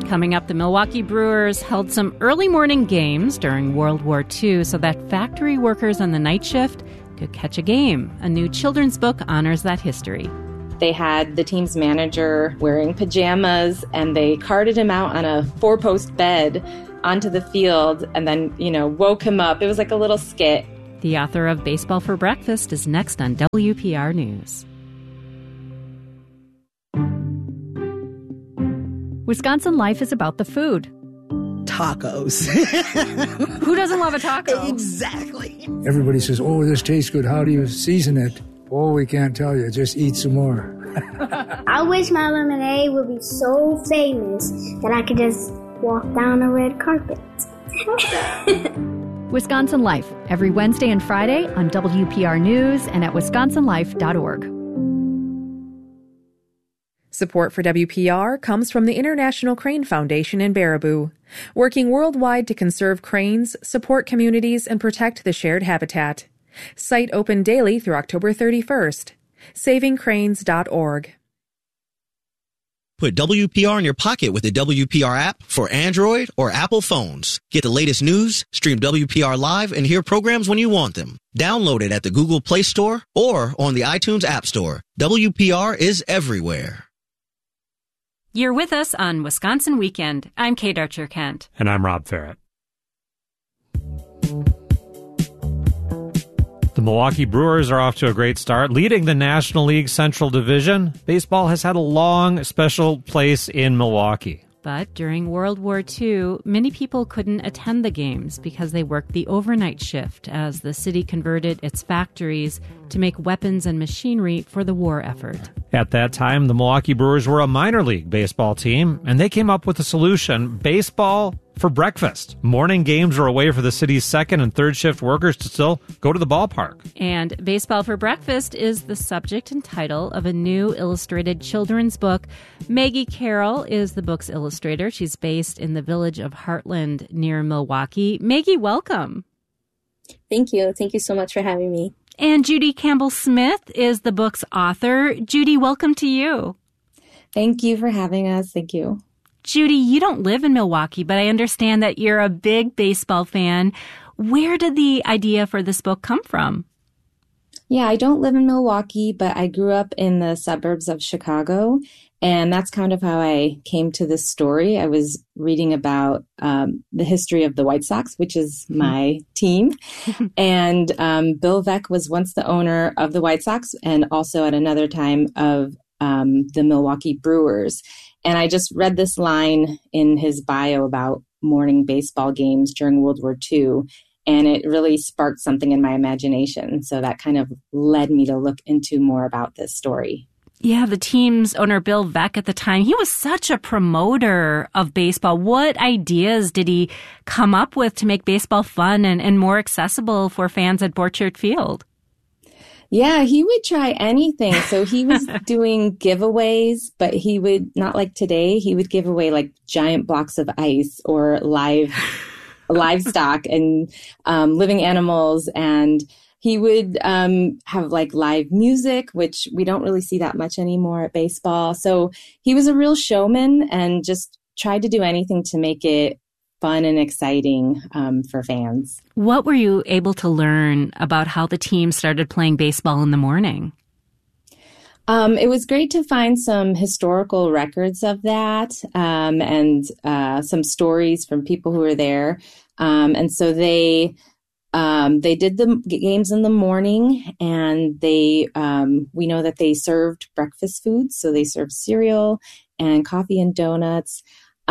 Coming up, the Milwaukee Brewers held some early morning games during World War II so that factory workers on the night shift could catch a game. A new children's book honors that history. They had the team's manager wearing pajamas, and they carted him out on a 4-post bed onto the field and then, woke him up. It was like a little skit. The author of Baseball for Breakfast is next on WPR News. Wisconsin Life is about the food. Tacos. Who doesn't love a taco? Exactly. Everybody says, oh, this tastes good. How do you season it? Oh, we can't tell you. Just eat some more. I wish my lemonade would be so famous that I could just walk down a red carpet. Wisconsin Life, every Wednesday and Friday on WPR News and at wisconsinlife.org. Support for WPR comes from the International Crane Foundation in Baraboo, working worldwide to conserve cranes, support communities, and protect the shared habitat. Site open daily through October 31st. SavingCranes.org. Put WPR in your pocket with the WPR app for Android or Apple phones. Get the latest news, stream WPR live, and hear programs when you want them. Download it at the Google Play Store or on the iTunes App Store. WPR is everywhere. You're with us on Wisconsin Weekend. I'm Kate Archer-Kent. And I'm Rob Farrett. The Milwaukee Brewers are off to a great start, leading the National League Central Division. Baseball has had a long, special place in Milwaukee. But during World War II, many people couldn't attend the games because they worked the overnight shift as the city converted its factories to make weapons and machinery for the war effort. At that time, the Milwaukee Brewers were a minor league baseball team, and they came up with a solution: baseball for breakfast. Morning games were a way for the city's second and third shift workers to still go to the ballpark. And Baseball for Breakfast is the subject and title of a new illustrated children's book. Maggie Carroll is the book's illustrator. She's based in the village of Heartland near Milwaukee. Maggie, welcome. Thank you. Thank you so much for having me. And Judy Campbell-Smith is the book's author. Judy, welcome to you. Thank you for having us. Thank you. Judy, you don't live in Milwaukee, but I understand that you're a big baseball fan. Where did the idea for this book come from? Yeah, I don't live in Milwaukee, but I grew up in the suburbs of Chicago, and that's kind of how I came to this story. I was reading about the history of the White Sox, which is my team, and Bill Veeck was once the owner of the White Sox and also at another time of the Milwaukee Brewers. And I just read this line in his bio about morning baseball games during World War II, and it really sparked something in my imagination. So that kind of led me to look into more about this story. Yeah, the team's owner, Bill Veeck, at the time, he was such a promoter of baseball. What ideas did he come up with to make baseball fun and more accessible for fans at Borchert Field? Yeah, he would try anything. So he was doing giveaways, but he would, not like today, he would give away like giant blocks of ice or livestock and living animals. And he would have like live music, which we don't really see that much anymore at baseball. So he was a real showman and just tried to do anything to make it fun and exciting for fans. What were you able to learn about how the team started playing baseball in the morning? It was great to find some historical records of that and some stories from people who were there. And so they did the games in the morning, and we know that they served breakfast foods. So they served cereal and coffee and donuts.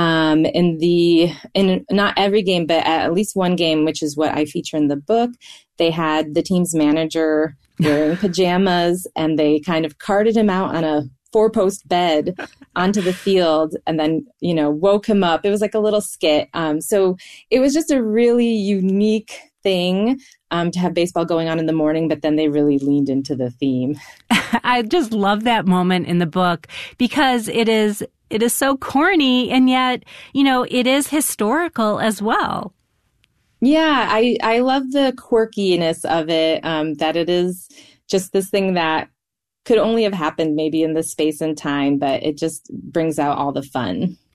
In not every game, but at least one game, which is what I feature in the book, they had the team's manager wearing pajamas, and they kind of carted him out on a 4-post bed onto the field and then, woke him up. It was like a little skit. So it was just a really unique thing to have baseball going on in the morning, but then they really leaned into the theme. I just love that moment in the book because it is so corny, and yet, it is historical as well. Yeah, I love the quirkiness of it, that it is just this thing that could only have happened maybe in this space and time, but it just brings out all the fun.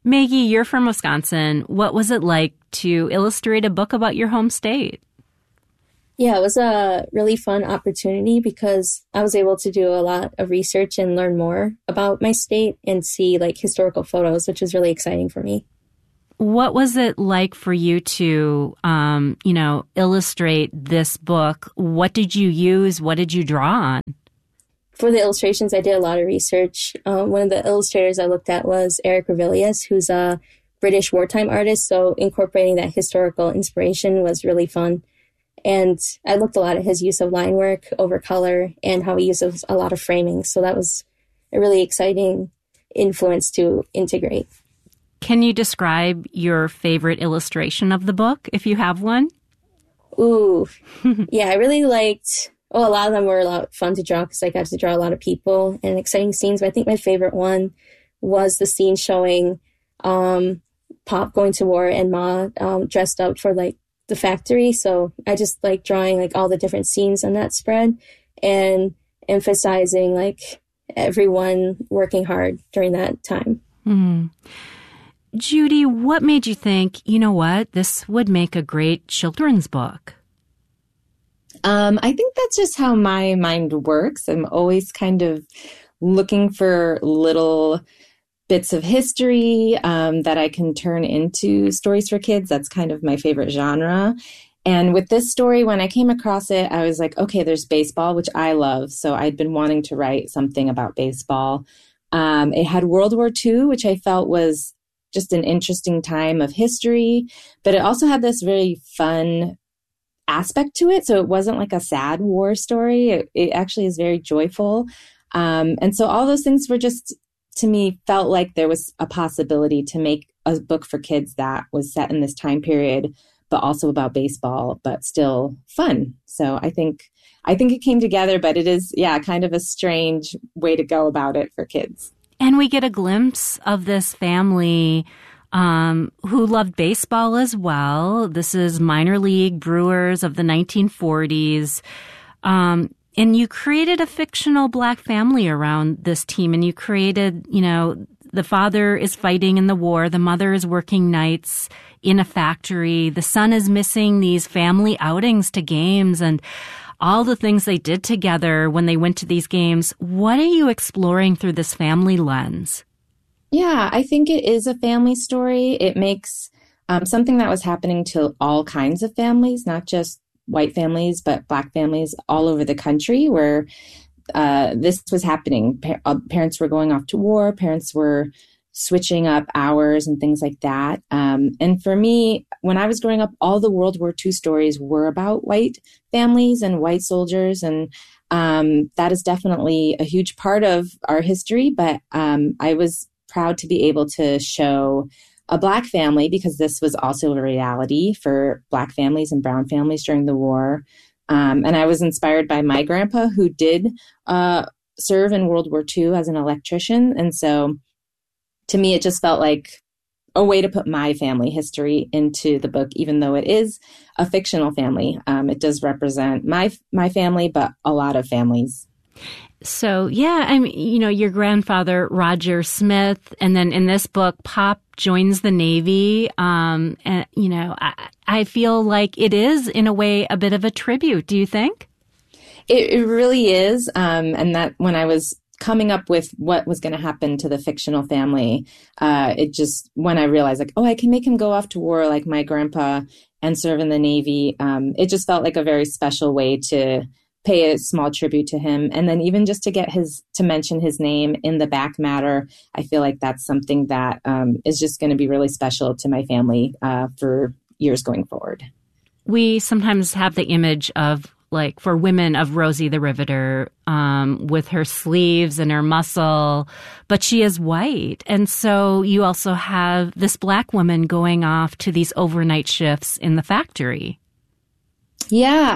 Maggie, you're from Wisconsin. What was it like to illustrate a book about your home state? Yeah, it was a really fun opportunity because I was able to do a lot of research and learn more about my state and see like historical photos, which was really exciting for me. What was it like for you to, illustrate this book? What did you use? What did you draw on? For the illustrations, I did a lot of research. One of the illustrators I looked at was Eric Ravilius, who's a British wartime artist. So incorporating that historical inspiration was really fun. And I looked a lot at his use of line work over color and how he uses a lot of framing. So that was a really exciting influence to integrate. Can you describe your favorite illustration of the book, if you have one? Ooh, yeah, I really liked, a lot of them were a lot of fun to draw because I got to draw a lot of people and exciting scenes. But I think my favorite one was the scene showing Pop going to war and Ma dressed up for like the factory. So I just like drawing like all the different scenes on that spread and emphasizing like everyone working hard during that time. Mm-hmm. Judy, what made you think, you know what, this would make a great children's book? I think that's just how my mind works. I'm always kind of looking for little bits of history that I can turn into stories for kids. That's kind of my favorite genre. And with this story, when I came across it, I was like, okay, there's baseball, which I love. So I'd been wanting to write something about baseball. It had World War II, which I felt was just an interesting time of history, but it also had this very fun aspect to it. So it wasn't like a sad war story. It actually is very joyful. And so all those things were just, to me, felt like there was a possibility to make a book for kids that was set in this time period, but also about baseball, but still fun. So I think it came together, but it is, kind of a strange way to go about it for kids. And we get a glimpse of this family who loved baseball as well. This is minor league Brewers of the 1940s. And you created a fictional Black family around this team. And you created, the father is fighting in the war. The mother is working nights in a factory. The son is missing these family outings to games and all the things they did together when they went to these games. What are you exploring through this family lens? Yeah, I think it is a family story. It makes something that was happening to all kinds of families, not just white families, but Black families all over the country where this was happening. Parents were going off to war. Parents were switching up hours and things like that. And for me, when I was growing up, all the World War II stories were about white families and white soldiers. And that is definitely a huge part of our history. But I was proud to be able to show a Black family because this was also a reality for Black families and brown families during the war. And I was inspired by my grandpa who did serve in World War II as an electrician. And so to me, it just felt like a way to put my family history into the book, even though it is a fictional family. It does represent my family, but a lot of families. So, your grandfather, Roger Smith, and then in this book, Pop joins the Navy. And, I feel like it is, in a way, a bit of a tribute. Do you think? It really is. And that when I was coming up with what was going to happen to the fictional family, when I realized I can make him go off to war like my grandpa and serve in the Navy. It just felt like a very special way to pay a small tribute to him. And then even just to mention his name in the back matter, I feel like that's something that is just going to be really special to my family for years going forward. We sometimes have the image of, for women, of Rosie the Riveter with her sleeves and her muscle, but she is white. And so you also have this Black woman going off to these overnight shifts in the factory. Yeah,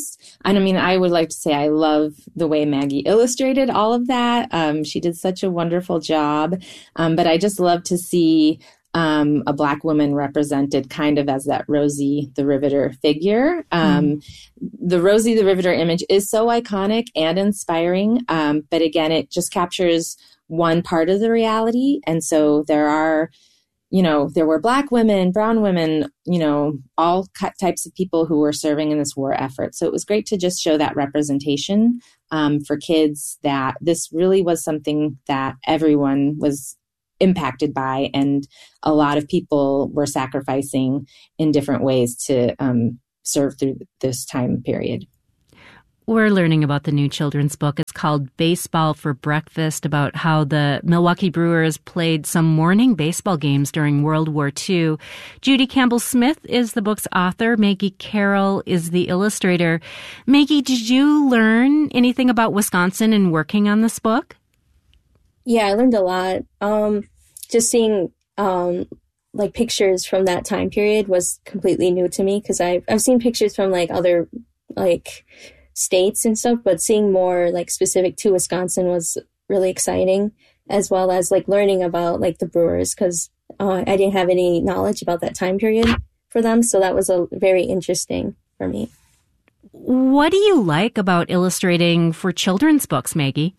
I would like to say I love the way Maggie illustrated all of that. She did such a wonderful job. But I just love to see a Black woman represented kind of as that Rosie the Riveter figure. The Rosie the Riveter image is so iconic and inspiring. But again, it just captures one part of the reality. And so there are there were Black women, brown women, all types of people who were serving in this war effort. So it was great to just show that representation for kids, that this really was something that everyone was impacted by, and a lot of people were sacrificing in different ways to serve through this time period. We're learning about the new children's book. It's called Baseball for Breakfast, about how the Milwaukee Brewers played some morning baseball games during World War II. Judy Campbell-Smith is the book's author. Maggie Carroll is the illustrator. Maggie, did you learn anything about Wisconsin in working on this book? Yeah, I learned a lot. Just seeing like pictures from that time period was completely new to me, because I've seen pictures from like other like states and stuff, but seeing more like specific to Wisconsin was really exciting, as well as like learning about like the Brewers, because I didn't have any knowledge about that time period for them. So that was very interesting for me. What do you like about illustrating for children's books, Maggie?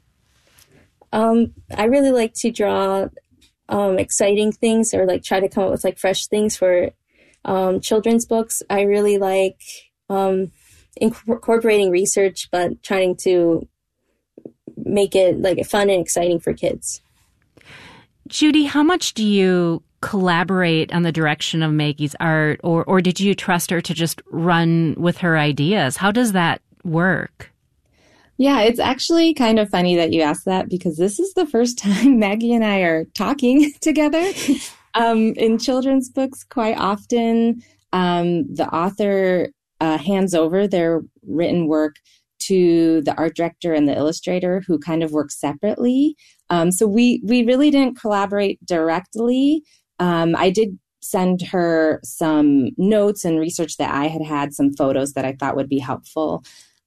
I really like to draw exciting things, or like try to come up with like fresh things for children's books. I really like incorporating research, but trying to make it like fun and exciting for kids. Judy, how much do you collaborate on the direction of Maggie's art, or did you trust her to just run with her ideas? How does that work? Yeah, it's actually kind of funny that you asked that, because this is the first time Maggie and I are talking together. In children's books, quite often, the author hands over their written work to the art director and the illustrator, who kind of work separately. So we really didn't collaborate directly. I did send her some notes and research that I had some photos that I thought would be helpful.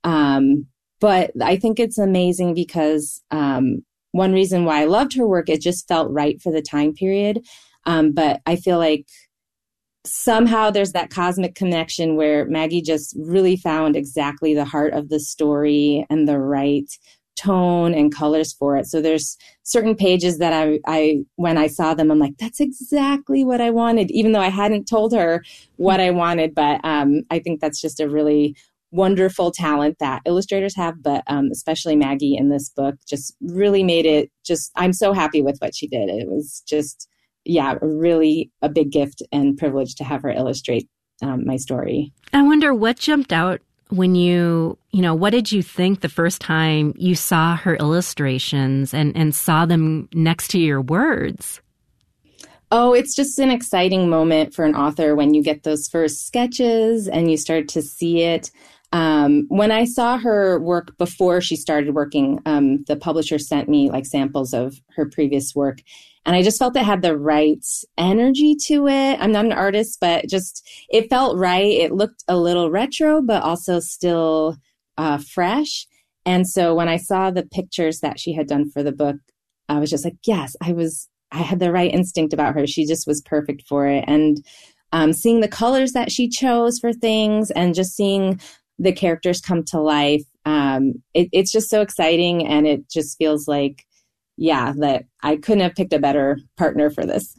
But I think it's amazing because one reason why I loved her work, it just felt right for the time period. But I feel like somehow there's that cosmic connection where Maggie just really found exactly the heart of the story and the right tone and colors for it. So there's certain pages that I when I saw them, I'm like, that's exactly what I wanted, even though I hadn't told her what I wanted. But I think that's just a really wonderful talent that illustrators have, but especially Maggie in this book just really made it I'm so happy with what she did. It was just, really a big gift and privilege to have her illustrate my story. I wonder what jumped out when what did you think the first time you saw her illustrations and saw them next to your words? Oh, it's just an exciting moment for an author when you get those first sketches and you start to see it. When I saw her work before she started working, the publisher sent me like samples of her previous work, and I just felt it had the right energy to it. I'm not an artist, but it felt right. It looked a little retro, but also still fresh. And so when I saw the pictures that she had done for the book, I was just like, yes, I had the right instinct about her. She just was perfect for it. And seeing the colors that she chose for things and just seeing the characters come to life, it's just so exciting. And it just feels like, that I couldn't have picked a better partner for this.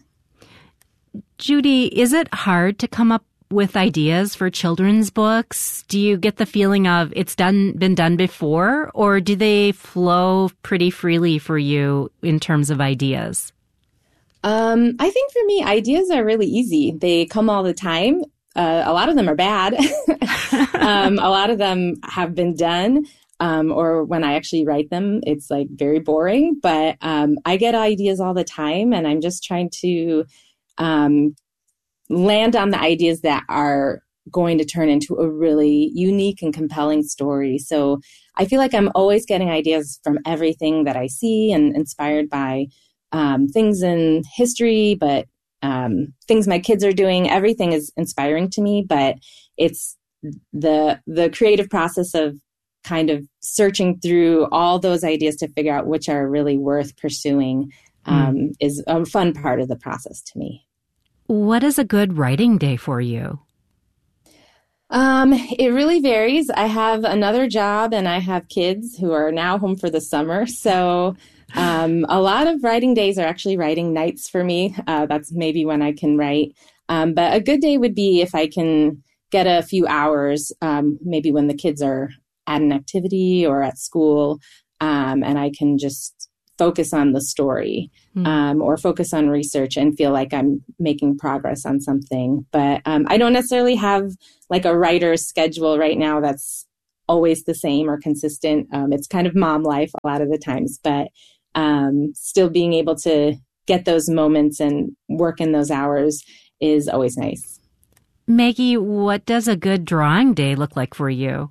Judy, is it hard to come up with ideas for children's books? Do you get the feeling of it's been done before, or do they flow pretty freely for you in terms of ideas? I think for me, ideas are really easy. They come all the time. A lot of them are bad. A lot of them have been done. Or when I actually write them, it's like very boring, but I get ideas all the time, and I'm just trying to land on the ideas that are going to turn into a really unique and compelling story. So I feel like I'm always getting ideas from everything that I see and inspired by things in history, but things my kids are doing. Everything is inspiring to me, but it's the creative process of kind of searching through all those ideas to figure out which are really worth pursuing is a fun part of the process to me. What is a good writing day for you? It really varies. I have another job and I have kids who are now home for the summer. So A lot of writing days are actually writing nights for me. That's maybe when I can write. But a good day would be if I can get a few hours, maybe when the kids are at an activity or at school, and I can just focus on the story or focus on research and feel like I'm making progress on something. But I don't necessarily have like a writer's schedule right now that's always the same or consistent. It's kind of mom life a lot of the times, but still being able to get those moments and work in those hours is always nice. Maggie, what does a good drawing day look like for you?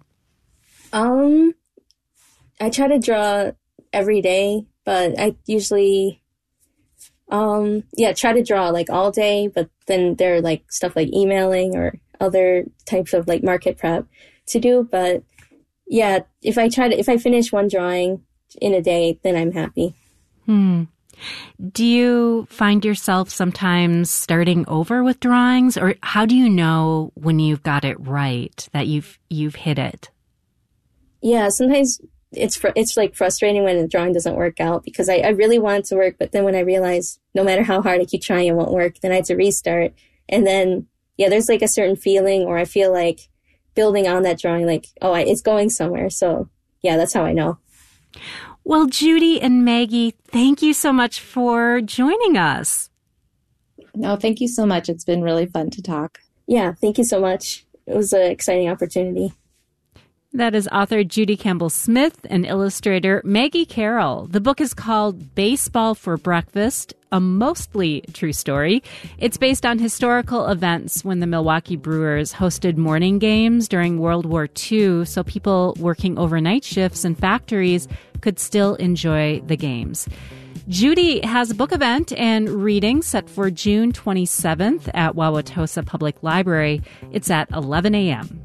I try to draw every day, but I usually, try to draw like all day, but then there are like stuff like emailing or other types of like market prep to do. But yeah, if I finish one drawing in a day, then I'm happy. Do you find yourself sometimes starting over with drawings, or how do you know when you've got it right, that you've hit it? Yeah, sometimes it's like frustrating when the drawing doesn't work out because I really want it to work, but then when I realize no matter how hard I keep trying, it won't work, then I have to restart. And then, yeah, there's like a certain feeling, or I feel like building on that drawing, like, it's going somewhere. So yeah, that's how I know. Well, Judy and Maggie, thank you so much for joining us. No, thank you so much. It's been really fun to talk. Yeah, thank you so much. It was an exciting opportunity. That is author Judy Campbell-Smith and illustrator Maggie Carroll. The book is called Baseball for Breakfast, a mostly true story. It's based on historical events when the Milwaukee Brewers hosted morning games during World War II, so people working overnight shifts in factories could still enjoy the games. Judy has a book event and reading set for June 27th at Wauwatosa Public Library. It's at 11 a.m.